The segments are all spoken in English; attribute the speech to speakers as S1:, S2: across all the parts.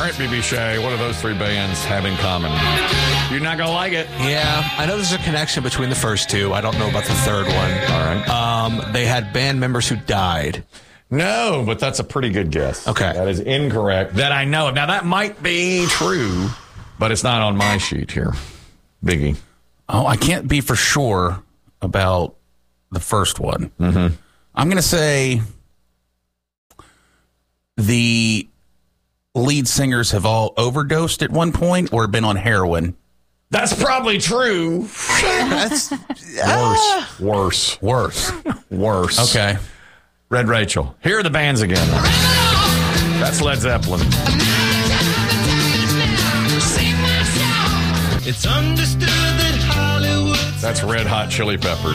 S1: right, BB Shea, what do those three bands have in common? You're not going to like it.
S2: Yeah, I know there's a connection between the first two. I don't know about the third one.
S1: All right.
S2: They had band members who died.
S1: No, but that's a pretty good guess.
S2: Okay.
S1: That is incorrect. That I know of. Now, that might be true, but it's not on my sheet here. Biggie.
S3: Oh, I can't be for sure about the first one.
S1: Mm-hmm.
S3: I'm going to say the lead singers have all overdosed at one point or been on heroin.
S1: That's probably true.
S2: That's
S1: Worse.
S3: Okay.
S1: Red Rachel. Here are the bands again. That's Led Zeppelin.
S4: It's understood that Hollywood.
S1: That's Red Hot Chili Peppers.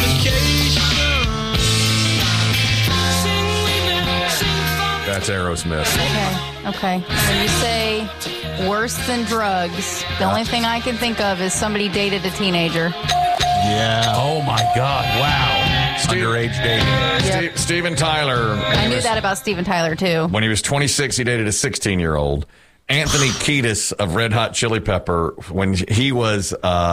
S1: That's Aerosmith.
S5: Okay. When you say worse than drugs, the only thing I can think of is somebody dated a teenager.
S2: yeah.
S3: Oh, my God. Wow. Underage dating.
S5: Yep.
S1: Steven Tyler.
S5: I knew that about Steven Tyler, too.
S1: When he was 26, he dated a 16-year-old. Anthony Kiedis of Red Hot Chili Pepper, when he was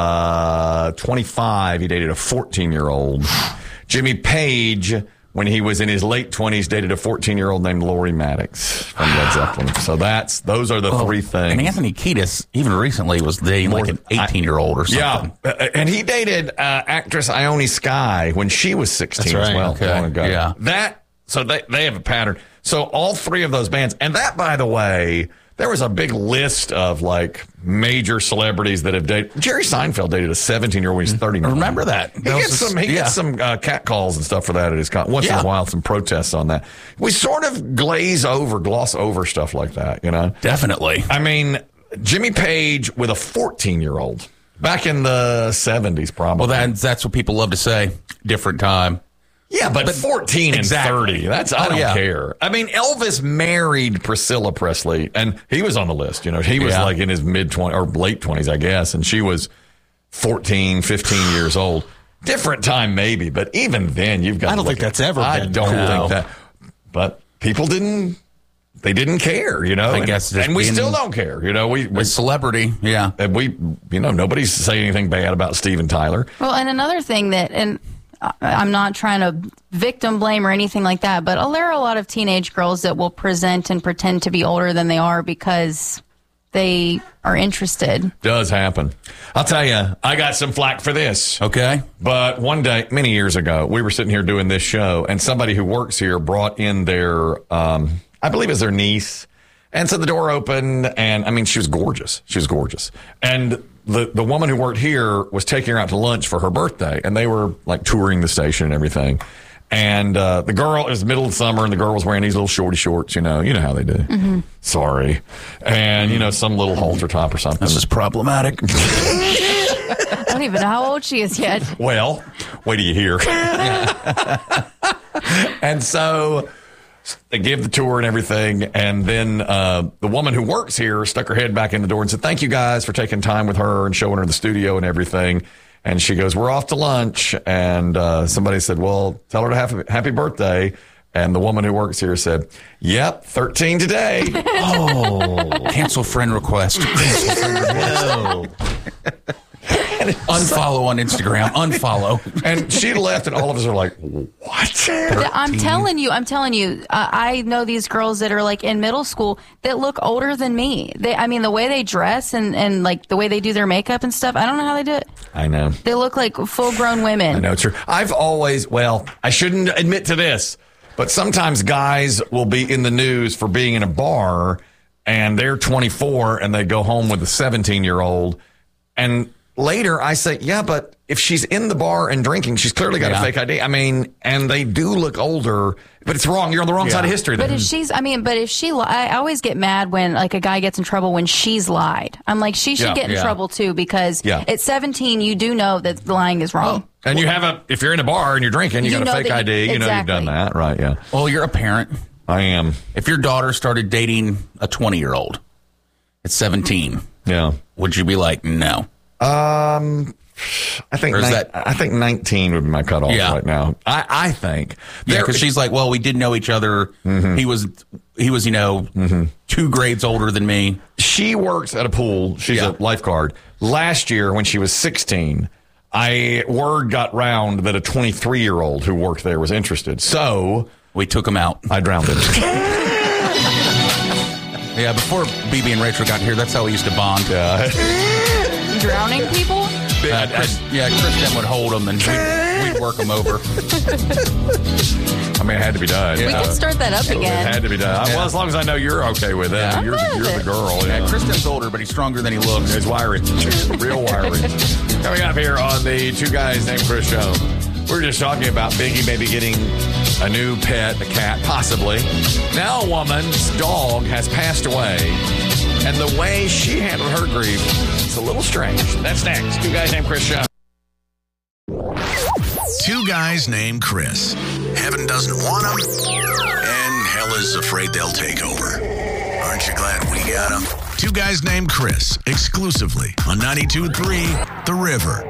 S1: 25, he dated a 14-year-old. Jimmy Page, when he was in his late 20s, dated a 14-year-old named Lori Maddox from Led Zeppelin. So those are the three things.
S3: And Anthony Kiedis, even recently, was dating like an 18-year-old or something.
S1: Yeah, and he dated actress Ione Skye when she was 16
S2: That's right.
S1: as well.
S3: Okay.
S1: Long ago.
S3: Yeah.
S1: So they have a pattern. So all three of those bands, and that, by the way, there was a big list of like major celebrities that have dated. Jerry Seinfeld dated a 17-year-old when he's 39.
S3: Remember that?
S1: He gets some cat calls and stuff for that at his once in a while, some protests on that. We sort of gloss over stuff like that, you know?
S3: Definitely.
S1: I mean, Jimmy Page with a 14-year-old back in the 70s, probably.
S3: Well, that's what people love to say. Different time.
S1: Yeah, but 14
S3: exactly.
S1: and 30, I don't care. I mean, Elvis married Priscilla Presley, and he was on the list. You know, he was like in his mid-20s or late 20s, I guess, and she was 14, 15 years old. Different time, maybe, but even then, you've got
S2: I don't think that's ever
S1: I
S2: been
S1: don't
S2: cool.
S1: think that. But people didn't care, you know?
S3: I guess just
S1: and we
S3: being
S1: still don't care, you know? We
S3: A celebrity, yeah.
S1: and nobody's saying anything bad about Steven Tyler.
S5: Well, and another thing and I'm not trying to victim blame or anything like that, but there are a lot of teenage girls that will present and pretend to be older than they are because they are interested.
S1: Does happen. I'll tell you, I got some flack for this.
S3: Okay.
S1: But one day, many years ago, we were sitting here doing this show, and somebody who works here brought in their, I believe it's their niece. And so the door opened, and I mean, she was gorgeous. And the woman who worked here was taking her out to lunch for her birthday, and they were like touring the station and everything. And the girl, it was middle of summer, and the girl was wearing these little shorty shorts, you know how they do. Mm-hmm. Sorry. And, some little halter top or something.
S3: This is problematic.
S5: I don't even know how old she is yet.
S1: Well, wait till you hear. And so they give the tour and everything, and then the woman who works here stuck her head back in the door and said, "Thank you guys for taking time with her and showing her the studio and everything." And she goes, "We're off to lunch." And somebody said, "Well, tell her to have a happy birthday." And the woman who works here said, "Yep, 13 today."
S3: Cancel friend request.
S2: No.
S3: Unfollow on Instagram. Unfollow.
S1: And she left, and all of us are like, "What?"
S5: I'm telling you, I know these girls that are like in middle school that look older than me. The way they dress and like the way they do their makeup and stuff, I don't know how they do it.
S1: I know.
S5: They look like full grown women.
S1: I know it's true. I shouldn't admit to this, but sometimes guys will be in the news for being in a bar and they're 24 and they go home with a 17-year-old. And later I say, yeah, but if she's in the bar and drinking, she's clearly got a fake ID. I mean, and they do look older, but it's wrong. You're on the wrong side of history then.
S5: But if she, I always get mad when like a guy gets in trouble when she's lied. I'm like, she should get in trouble too, because at 17, you do know that lying is wrong.
S1: And if you're in a bar and you're drinking, you got a fake ID, you know you've done that, right? Yeah.
S3: Well, you're a parent.
S1: I am.
S3: If your daughter started dating a 20-year-old at 17, would you be like, no?
S1: I think 19 would be my cutoff right now. I think.
S3: Yeah, because she's like, well, we did know each other. Mm-hmm. He was 2 2 grades older than me.
S1: She works at a pool. She's a lifeguard. Last year, when she was 16, word got round that a 23-year-old who worked there was interested. So
S3: we took him out.
S1: I drowned him.
S3: Yeah, before BB and Rachel got here, that's how we used to bond.
S5: Drowning people?
S3: Kristen would hold them and we'd work them over.
S1: I mean, it had to be done.
S5: We can start that up again.
S1: It had to be done. Well, as long as I know you're okay with it.
S5: Yeah.
S1: You're the girl.
S3: Yeah, Kristen's older, but he's stronger than he looks.
S1: He's wiry. Real wiry. Coming up here on the Two Guys Named Chris show, we're just talking about Biggie maybe getting a new pet, a cat, possibly. Now a woman's dog has passed away, and the way she handled her grief is a little strange. That's next. Two Guys Named Chris show.
S6: Two Guys Named Chris. Heaven doesn't want them, and hell is afraid they'll take over. Aren't you glad we got them? Two Guys Named Chris, exclusively on 92.3 The River.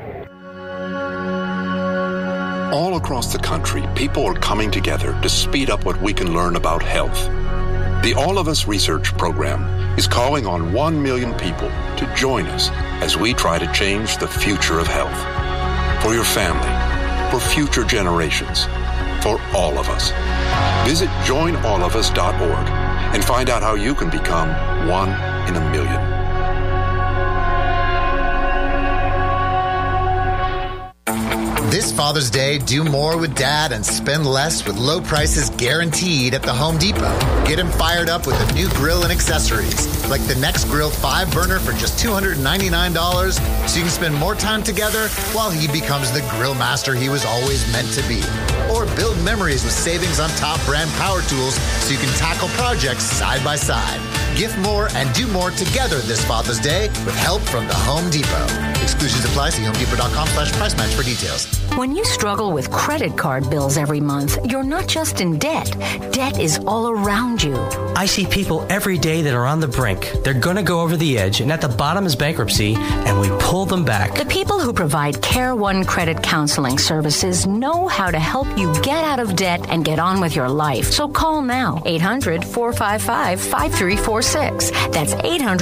S7: All across the country, people are coming together to speed up what we can learn about health. The All of Us Research Program is calling on 1 million people to join us as we try to change the future of health. For your family, for future generations, for all of us. Visit joinallofus.org and find out how you can become 1 in a million.
S8: This Father's Day, do more with Dad and spend less with low prices guaranteed at the Home Depot. Get him fired up with a new grill and accessories, like the Nextgrill 5-burner for just $299, so you can spend more time together while he becomes the grill master he was always meant to be. Or build memories with savings on top brand power tools so you can tackle projects side by side. Gift more and do more together this Father's Day with help from the Home Depot. Exclusions apply. See homedepot.com/price match for details.
S9: When you struggle with credit card bills every month, you're not just in debt. Debt is all around you.
S10: I see people every day that are on the brink. They're going to go over the edge, and at the bottom is bankruptcy, and we pull them back.
S9: The people who provide Care One Credit Counseling Services know how to help you get out of debt and get on with your life. So call now, 800-455-5346. That's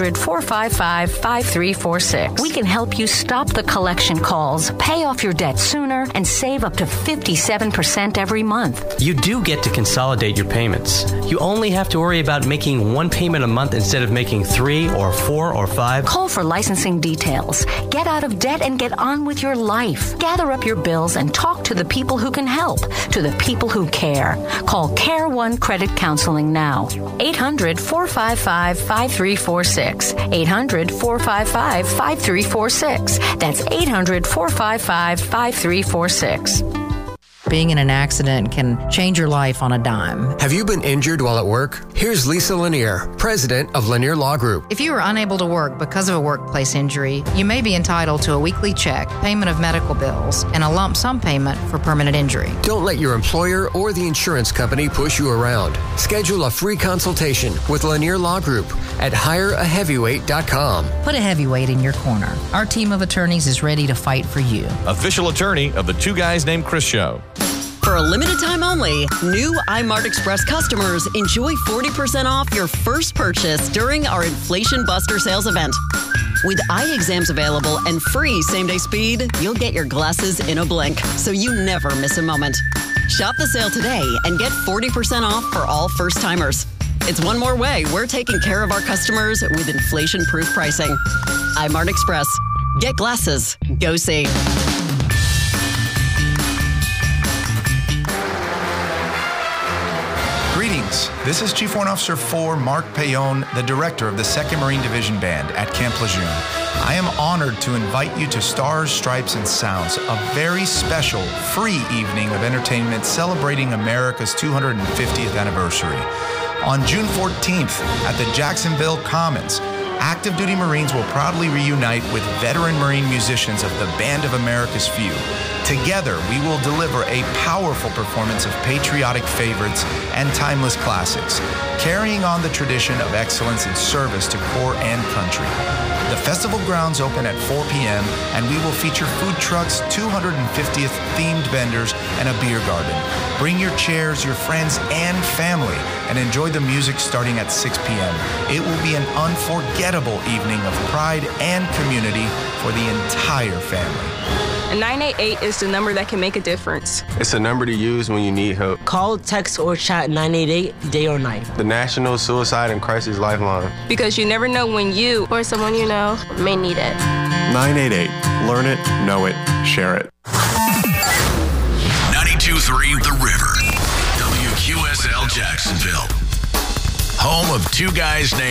S9: 800-455-5346. We can help you stop the collection calls, pay off your debt sooner, and save up to 57% every month.
S10: You do get to consolidate your payments. You only have to worry about making one payment a month instead of making 3 or 4 or 5.
S9: Call for licensing details. Get out of debt and get on with your life. Gather up your bills and talk to the people who can help, to the people who care. Call Care One Credit Counseling now. 800-455-5346. 800-455-5346. That's 800-455-5346.
S11: Being in an accident can change your life on a dime.
S12: Have you been injured while at work? Here's Lisa Lanier, president of Lanier Law Group.
S11: If you are unable to work because of a workplace injury, you may be entitled to a weekly check, payment of medical bills, and a lump sum payment for permanent injury.
S12: Don't let your employer or the insurance company push you around. Schedule a free consultation with Lanier Law Group at hireaheavyweight.com.
S11: Put a heavyweight in your corner. Our team of attorneys is ready to fight for you.
S1: Official attorney of the Two Guys Named Chris show.
S13: For a limited time only, new iMart Express customers enjoy 40% off your first purchase during our Inflation Buster sales event. With eye exams available and free same-day speed, you'll get your glasses in a blink, so you never miss a moment. Shop the sale today and get 40% off for all first-timers. It's one more way we're taking care of our customers with inflation-proof pricing. iMart Express. Get glasses. Go see.
S14: Greetings. This is Chief Warrant Officer 4 Mark Payon, the director of the 2nd Marine Division Band at Camp Lejeune. I am honored to invite you to Stars, Stripes, and Sounds, a very special free evening of entertainment celebrating America's 250th anniversary. On June 14th at the Jacksonville Commons, Active duty Marines will proudly reunite with veteran Marine musicians of the Band of America's Few. Together, we will deliver a powerful performance of patriotic favorites and timeless classics, carrying on the tradition of excellence in service to Corps and country. The festival grounds open at 4 p.m., and we will feature food trucks, 250th themed vendors, and a beer garden. Bring your chairs, your friends, and family, and enjoy the music starting at 6 p.m. It will be an unforgettable evening of pride and community for the entire family.
S15: And 988 is the number that can make a difference.
S16: It's a number to use when you need help.
S17: Call, text, or chat 988 day or night.
S16: The National Suicide and Crisis Lifeline.
S15: Because you never know when you or someone you know may need it.
S18: 988. Learn it, know it, share it.
S6: 92.3 The River. WQSL Jacksonville. Home of two guys named